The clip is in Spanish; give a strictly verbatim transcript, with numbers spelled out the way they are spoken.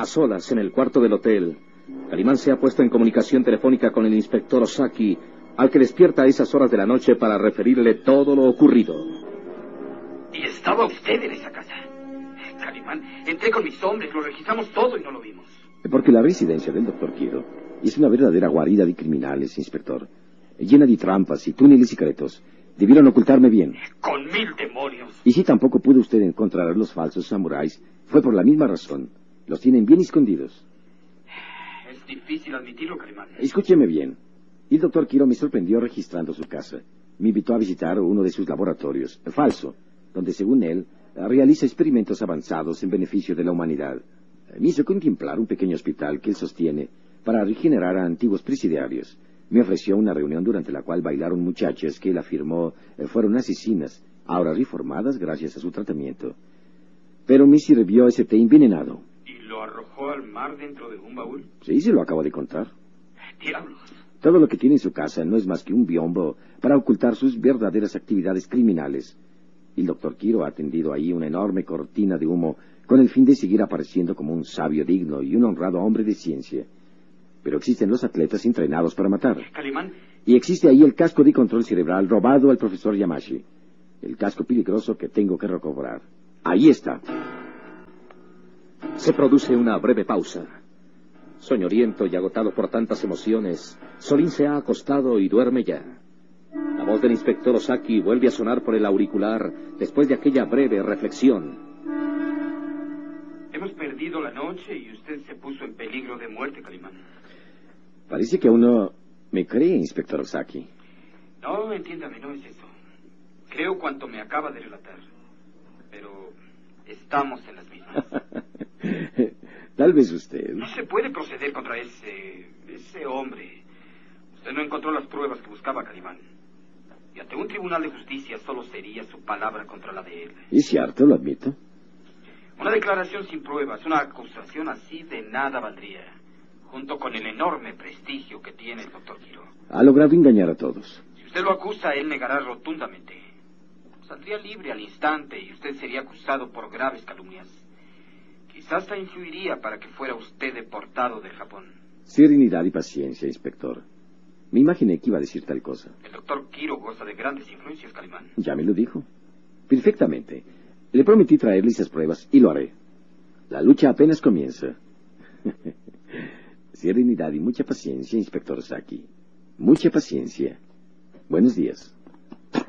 A solas, en el cuarto del hotel, Calimán se ha puesto en comunicación telefónica con el inspector Ozaki, al que despierta a esas horas de la noche para referirle todo lo ocurrido. ¿Y estaba usted en esa casa? Calimán, entré con mis hombres, lo registramos todo y no lo vimos. Porque la residencia del doctor Quiro es una verdadera guarida de criminales, inspector. Llena de trampas y túneles secretos. Debieron ocultarme bien. Con mil demonios. Y si tampoco pudo usted encontrar a los falsos samuráis, fue por la misma razón. Los tienen bien escondidos. Es difícil admitirlo, Calimán. Escúcheme bien. El doctor Quiro me sorprendió registrando su casa. Me invitó a visitar uno de sus laboratorios, falso, donde según él realiza experimentos avanzados en beneficio de la humanidad. Me hizo contemplar un pequeño hospital que él sostiene para regenerar a antiguos presidiarios. Me ofreció una reunión durante la cual bailaron muchachas que él afirmó fueron asesinas, ahora reformadas gracias a su tratamiento. Pero me sirvió ese té envenenado. ¿Y lo arrojó al mar dentro de un baúl? Sí, se lo acabo de contar. ¡Diablos! Todo lo que tiene en su casa no es más que un biombo para ocultar sus verdaderas actividades criminales. El doctor Quiro ha tendido ahí una enorme cortina de humo con el fin de seguir apareciendo como un sabio digno y un honrado hombre de ciencia. Pero existen los atletas entrenados para matar. Calimán. Y existe ahí el casco de control cerebral robado al profesor Yamashi. El casco peligroso que tengo que recobrar. Ahí está. Se produce una breve pausa. Soñoliento y agotado por tantas emociones, Solín se ha acostado y duerme ya. La voz del inspector Ozaki vuelve a sonar por el auricular después de aquella breve reflexión. Hemos perdido la noche y usted se puso en peligro de muerte, Calimán. Parece que aún no me cree, inspector Ozaki. No, entiéndame, no es eso. Creo cuanto me acaba de relatar. Pero estamos en las mismas. Tal vez usted... No se puede proceder contra ese... ese hombre. Usted no encontró las pruebas que buscaba, Calimán. Y ante un tribunal de justicia solo sería su palabra contra la de él. Es cierto, lo admito. Una declaración sin pruebas, una acusación así de nada valdría, junto con el enorme prestigio que tiene el doctor Quiro. Ha logrado engañar a todos. Si usted lo acusa, él negará rotundamente. Saldría libre al instante y usted sería acusado por graves calumnias. Quizás hasta influiría para que fuera usted deportado de Japón. Serenidad y paciencia, inspector. Me imaginé que iba a decir tal cosa. El doctor Quiro goza de grandes influencias, Calimán. Ya me lo dijo. Perfectamente. Le prometí traerle esas pruebas y lo haré. La lucha apenas comienza. Serenidad y mucha paciencia, inspector Ozaki. Mucha paciencia. Buenos días.